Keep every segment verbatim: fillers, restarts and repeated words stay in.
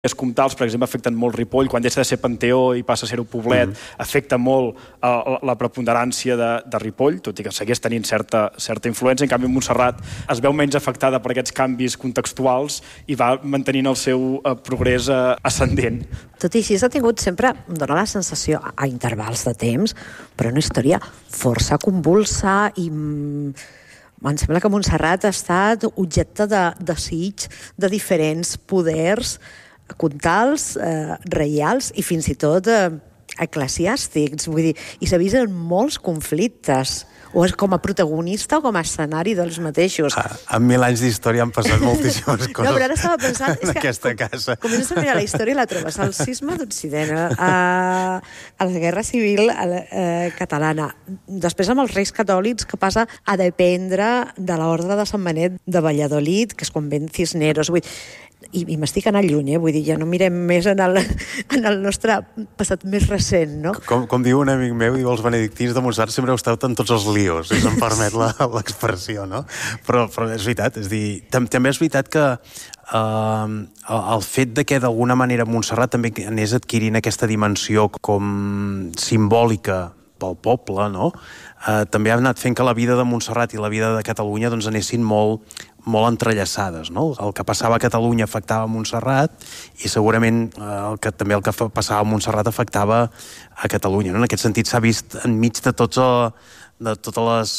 Els comtals, per exemple, afecten molt Ripoll, quan deixa de ser Panteó i passa a ser-ho Poblet, mm. afecta molt uh, la preponderància de, de Ripoll, tot i que segueix tenint certa, certa influència. En canvi, Montserrat es veu menys afectada per aquests canvis contextuals i va mantenint el seu uh, progrés uh, ascendent. Tot i així, s'ha tingut sempre, em dóna la sensació, a intervals de temps, però una història força convulsa i... Em sembla que Montserrat ha estat objecte de desig de diferents poders comtals, eh, reials i fins i tot eh, eclesiàstics. Vull dir, i s'ha vist en molts conflictes, o és com a protagonista o com a escenari dels mateixos. Ah, en mil anys d'història han passat moltíssimes coses no, però ara estava pensant, és en que, aquesta com, casa. Comences a mirar la història i la trobes al cisma d'Occident, a, a la Guerra Civil a la, eh, catalana, després amb els reis catòlics, que passa a dependre de l'ordre de Sant Benet de Valladolid, que és convent Cisneros. Vull dir, i, i m'estic anant lluny, eh? Vull dir, ja no mirem més en el, en el nostre passat més recent, no? Com, com diu un amic meu, diu, els benedictins de Montserrat sempre heu estat en tots els líos, si se'm permet l'expressió, no? Però, però és veritat, és dir, tam, també és veritat que eh, el fet de que d'alguna manera Montserrat també anés adquirint aquesta dimensió com simbòlica pel poble, no? Eh, també ha anat fent que la vida de Montserrat i la vida de Catalunya doncs, anessin molt, molt entrellaçades, no? El que passava a Catalunya afectava a Montserrat i segurament eh, el que, també el que passava a Montserrat afectava a Catalunya, no? En aquest sentit s'ha vist enmig de tots el, de totes les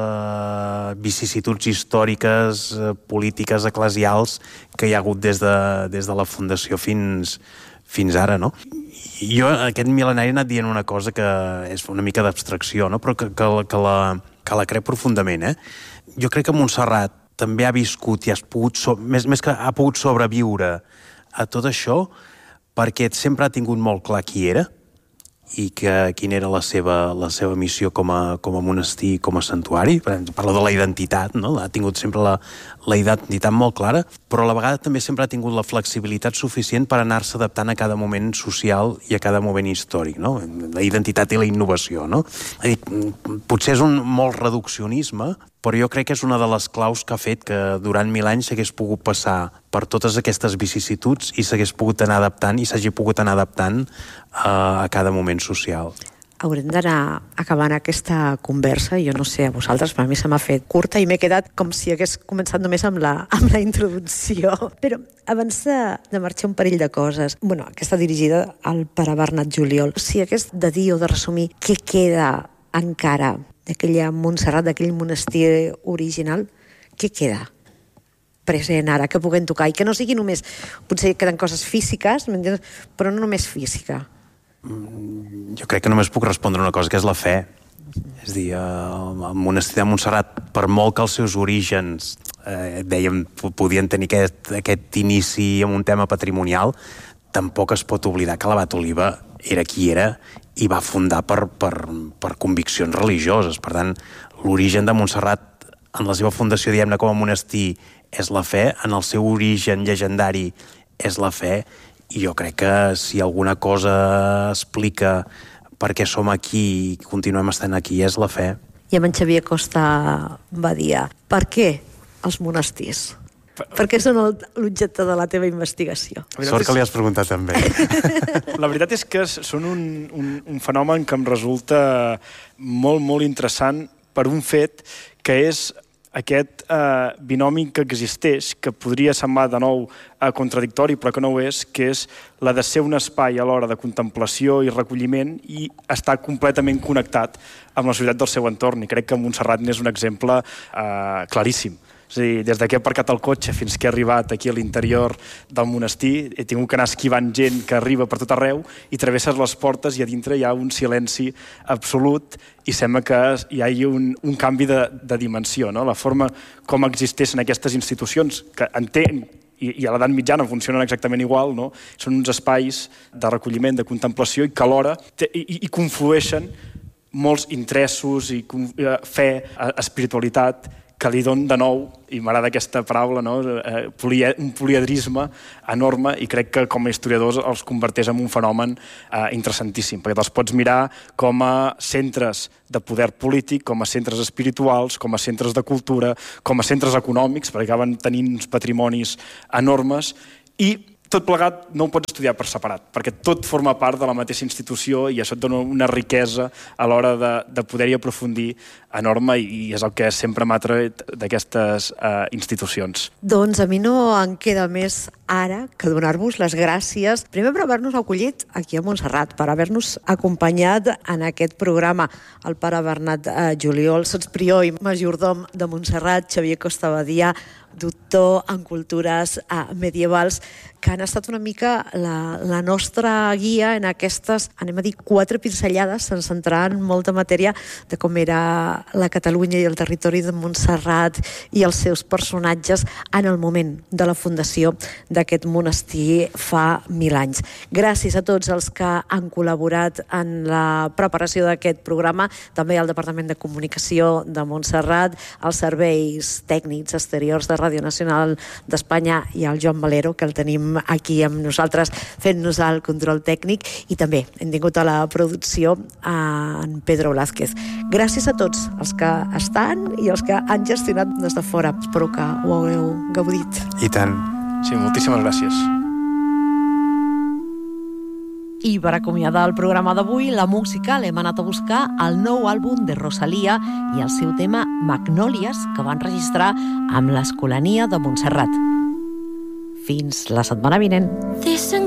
eh, vicissituds històriques, eh, polítiques, eclesials que hi ha hagut des de, des de la fundació fins, fins ara, no? I jo aquest mil·lenari he anat dient una cosa que és una mica d'abstracció, no? Però que, que, que, la, que la crec profundament, eh? Jo crec que Montserrat també ha viscut i ha pogut, so, més, més que ha pogut sobreviure a tot això perquè sempre ha tingut molt clar qui era i que, quina era la seva, la seva missió com a, com a monestir, com a santuari. Parla de la identitat, no? Ha tingut sempre la, la identitat molt clara, però a la vegada també sempre ha tingut la flexibilitat suficient per anar-se adaptant a cada moment social i a cada moment històric, no? La identitat i la innovació, no? Potser és un molt reduccionisme, però jo crec que és una de les claus que ha fet que durant mil anys s'hagués pogut passar per totes aquestes vicissituds i s'hagués pogut anar adaptant i s'hagi pogut anar adaptant a, a cada moment social. Haurem d'anar acabant aquesta conversa, jo no sé a vosaltres, però a mi se m'ha fet curta i m'he quedat com si hagués començat només amb la, amb la introducció. Però abans de, de marxar un parell de coses, bueno, aquesta dirigida al pare Bernat Juliol, si hagués de dir o de resumir què queda encara d'aquella Montserrat, d'aquell monestir original, què queda present ara, que puguem tocar, i que no sigui només, potser queden coses físiques, però no només física. Jo crec que només puc respondre una cosa, que és la fe. És a dir, el monestir de Montserrat, per molt que els seus orígens, eh, dèiem, podien tenir aquest, aquest inici amb un tema patrimonial, tampoc es pot oblidar que l'abat Oliba era qui era i va fundar per, per, per conviccions religioses. Per tant, l'origen de Montserrat en la seva fundació, diguem-ne, com a monestir és la fe, en el seu origen llegendari és la fe, i jo crec que si alguna cosa explica per què som aquí i continuem estant aquí és la fe. I amb en Xavier Costa va dir, per què els monestirs? Perquè són l'objecte de la teva investigació. Sort que li has preguntat també. La veritat és que són un, un, un fenomen que em resulta molt, molt interessant per un fet que és aquest eh, binomi que existeix, que podria semblar de nou eh, contradictori, però que no ho és, que és la de ser un espai a l'hora de contemplació i recolliment i estar completament connectat amb la societat del seu entorn. I crec que Montserrat n'és un exemple eh, claríssim. És a dir, des de que he aparcat el cotxe fins que he arribat aquí a l'interior del monestir, he tingut que anar esquivant gent que arriba per tot arreu i travesses les portes i a dintre hi ha un silenci absolut i sembla que hi hagi un, un canvi de, de dimensió, no? La forma com existeixen aquestes institucions, que entenc i, i a l'edat mitjana funcionen exactament igual, no? Són uns espais de recolliment, de contemplació i que alhora te, i, i conflueixen molts interessos i fe, espiritualitat, que li don de nou, i m'agrada aquesta paraula, no? un poliedrisme enorme, i crec que com a historiadors els converteix en un fenomen eh, interessantíssim, perquè te'ls pots mirar com a centres de poder polític, com a centres espirituals, com a centres de cultura, com a centres econòmics, perquè acaben tenint uns patrimonis enormes, i tot plegat no ho pots estudiar per separat, perquè tot forma part de la mateixa institució i això et dona una riquesa a l'hora de, de poder-hi aprofundir enorme i és el que sempre m'ha atret d'aquestes eh, institucions. Doncs a mi no em queda més ara que donar-vos les gràcies, primer per haver-nos acollit aquí a Montserrat, per haver-nos acompanyat en aquest programa. El pare Bernat eh, Juliol, sotsprior i majordom de Montserrat, Xavier Costa Badia, doctor en cultures eh, medievals, que han estat una mica la, la nostra guia en aquestes, anem a dir, quatre pinzellades, sense entrar en molta matèria de com era la Catalunya i el territori de Montserrat i els seus personatges en el moment de la fundació d'aquest monestir fa mil anys. Gràcies a tots els que han col·laborat en la preparació d'aquest programa, també al Departament de Comunicació de Montserrat, als serveis tècnics exteriors de Ràdio Nacional d'Espanya i al Joan Valero, que el tenim aquí amb nosaltres fent-nos el control tècnic, i també hem tingut a la producció en Pedro Blázquez. Gràcies a tots els que estan i els que han gestionat des de fora. Espero que ho hagueu gaudit. I tant. Sí, moltíssimes gràcies. I per acomiadar el programa d'avui, la música l'hem anat a buscar al nou àlbum de Rosalia i el seu tema Magnòlies, que van registrar amb l'Escolania de Montserrat. Fins la setmana vinent. Dicen